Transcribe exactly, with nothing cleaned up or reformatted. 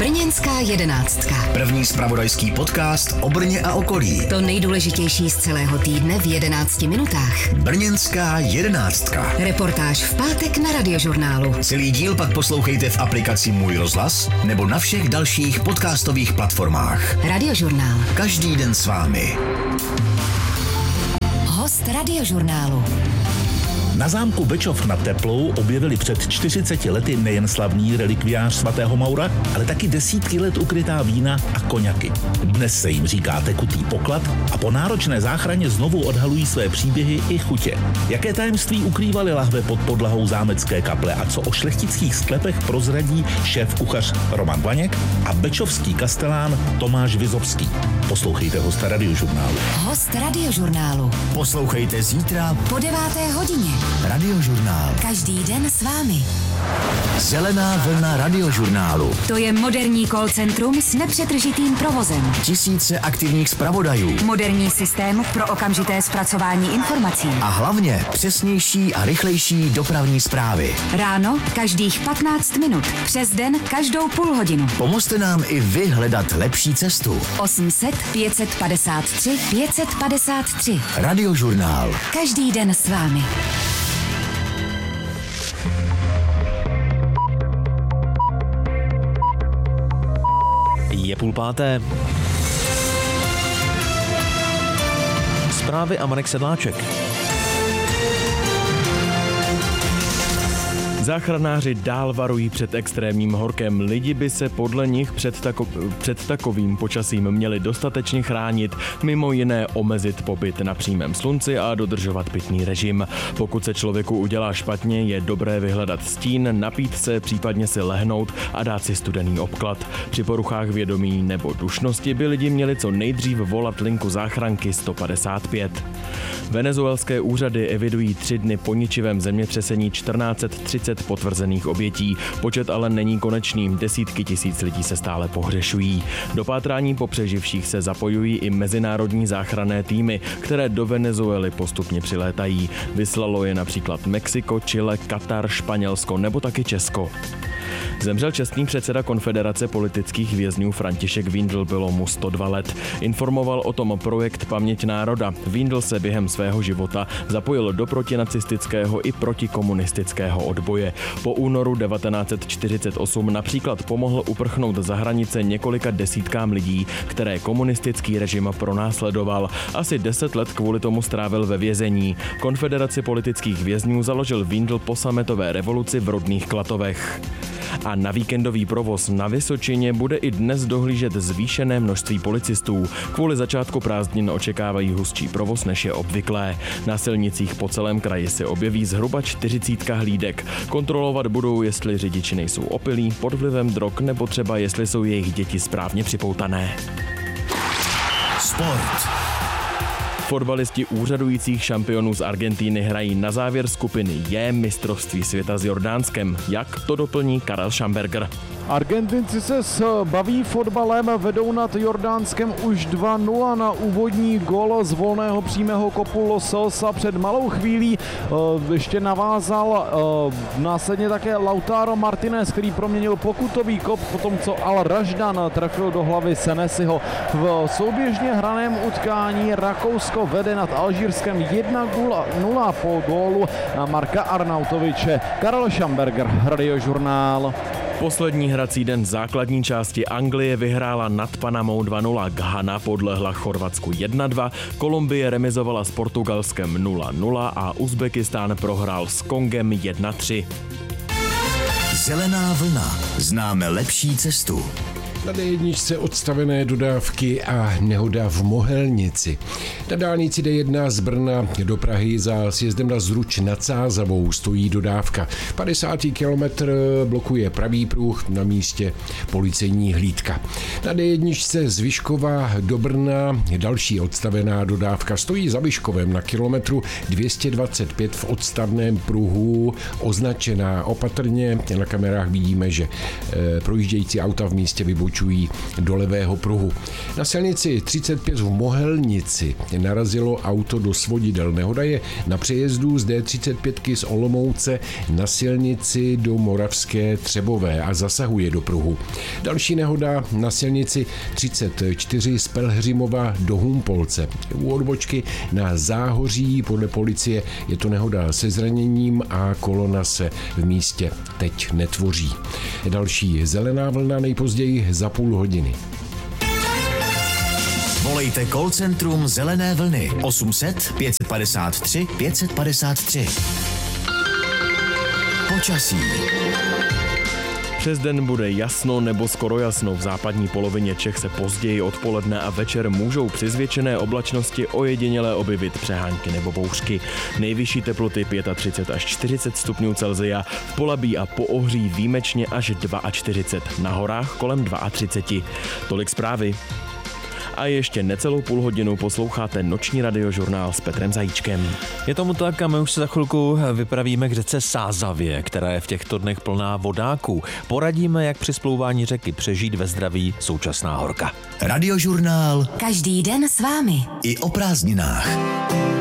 Brněnská jedenáctka. První zpravodajský podcast o Brně a okolí. To nejdůležitější z celého týdne v jedenácti minutách. Brněnská jedenáctka. Reportáž v pátek na Radiožurnálu. Celý díl pak poslouchejte v aplikaci Můj rozhlas nebo na všech dalších podcastových platformách. Radiožurnál. Každý den s vámi. Host Radiožurnálu. Na zámku Bečov nad Teplou objevili před čtyřiceti lety nejen slavný relikviář svatého Maura, ale taky desítky let ukrytá vína a koňaky. Dnes se jim říká tekutý poklad a po náročné záchraně znovu odhalují své příběhy i chutě. Jaké tajemství ukrývaly lahve pod podlahou zámecké kaple a co o šlechtických sklepech prozradí šéf kuchař Roman Vaněk a bečovský kastelán Tomáš Vizovský. Poslouchejte hosta Radiožurnálu. Host Radiožurnálu. Poslouchejte zítra Po deváté hodině. Radiožurnál. Každý den s vámi. Zelená vlna Radiožurnálu. To je moderní call centrum s nepřetržitým provozem. Tisíce aktivních zpravodajů. Moderní systém pro okamžité zpracování informací. A hlavně přesnější a rychlejší dopravní zprávy. Ráno každých patnáct minut. Přes den každou půl hodinu. Pomozte nám i vy hledat lepší cestu. osm set pět set padesát tři pět set padesát tři. Radiožurnál. Každý den s vámi. Je půl páté. Zprávy a Marek Sedláček. Záchranáři dál varují před extrémním horkem. Lidi by se podle nich před, tako, před takovým počasím měli dostatečně chránit, mimo jiné omezit pobyt na přímém slunci a dodržovat pitný režim. Pokud se člověku udělá špatně, je dobré vyhledat stín, napít se, případně si lehnout a dát si studený obklad. Při poruchách vědomí nebo dušnosti by lidi měli co nejdřív volat linku záchranky sto padesát pět. Venezuelské úřady evidují tři dny po ničivém zemětřesení čtrnáct set třicet potvrzených obětí. Počet ale není konečný, desítky tisíc lidí se stále pohřešují. Do pátrání po přeživších se zapojují i mezinárodní záchranné týmy, které do Venezuely postupně přilétají. Vyslalo je například Mexiko, Chile, Katar, Španělsko nebo taky Česko. Zemřel čestný předseda Konfederace politických vězňů František Víndl, bylo mu sto dva let. Informoval o tom projekt Paměť národa. Víndl se během svého života zapojil do protinacistického i protikomunistického odboje. Po únoru devatenáct set čtyřicet osm například pomohl uprchnout za hranice několika desítkám lidí, které komunistický režim pronásledoval. Asi deset let kvůli tomu strávil ve vězení. Konfederaci politických vězňů založil Víndl po sametové revoluci v rodných Klatovech. A na víkendový provoz na Vysočině bude i dnes dohlížet zvýšené množství policistů. Kvůli začátku prázdnin očekávají hustší provoz, než je obvyklé. Na silnicích po celém kraji se objeví zhruba čtyřicítka hlídek. Kontrolovat budou, jestli řidiči nejsou opilí, pod vlivem drog nebo třeba jestli jsou jejich děti správně připoutané. Sport. Fotbalisti úřadujících šampionů z Argentíny hrají na závěr skupiny J mistrovství světa s Jordánskem. Jak to doplní Karel Schamberger? Argentinci se s baví fotbalem, vedou nad Jordánskem už dva nula na úvodní gól z volného přímého kopu Lo Celsa před malou chvílí. Ještě navázal následně také Lautaro Martinez, který proměnil pokutový kop po tom, co Al Raždan trefil do hlavy Senesiho. V souběžně hraném utkání Rakousko vede nad Alžírskem jedna nula po gólu Marka Arnautoviče. Karel Schamberger, Radiožurnál. Poslední hrací den základní části Anglie vyhrála nad Panamou dva nula, Ghana podlehla Chorvatsku jedna dva, Kolumbie remizovala s Portugalskem nula nula a Uzbekistán prohrál s Kongem jedna tři. Zelená vlna. Známe lepší cestu. Na dé jedna odstavené dodávky a nehoda v Mohelnici. Na dálnici dé jedna z Brna do Prahy za sjezdem na Zruč nad Sázavou stojí dodávka. padesátý kilometr blokuje pravý pruh, na místě policejní hlídka. Na dé jedna z Vyškova do Brna další odstavená dodávka stojí za Vyškovem na kilometru dvě stě dvacet pět v odstavném pruhu, označená opatrně. Na kamerách vidíme, že projíždějící auta v místě vybočí přeskočují do levého pruhu. Na silnici třicet pět v Mohelnici narazilo auto do svodidel. Nehoda je na přejezdu z D třicet pět z Olomouce na silnici do Moravské Třebové a zasahuje do pruhu. Další nehoda na silnici třicet čtyři z Pelhřimova do Humpolce. U odbočky na Záhoří podle policie je to nehoda se zraněním a kolona se v místě teď netvoří. Další zelená vlna nejpozději za půl hodiny. Volejte call centrum Zelené vlny osm set pět set padesát tři pět set padesát tři. Počasí. Přes den bude jasno nebo skoro jasno. V západní polovině Čech se později odpoledne a večer můžou při zvětšené oblačnosti ojediněle objevit přehánky nebo bouřky. Nejvyšší teploty třicet pět až čtyřicet stupňů Celsia, v Polabí a Poohří výjimečně až čtyřicet dva, na horách kolem třicet dva. Tolik zprávy. A ještě necelou půl hodinu posloucháte noční radiožurnál s Petrem Zajíčkem. Je tomu tak a my už se za chvilku vypravíme k řece Sázavě, která je v těchto dnech plná vodáků. Poradíme, jak při splouvání řeky přežít ve zdraví současná horka. Radiožurnál Každý den s vámi. i o prázdninách.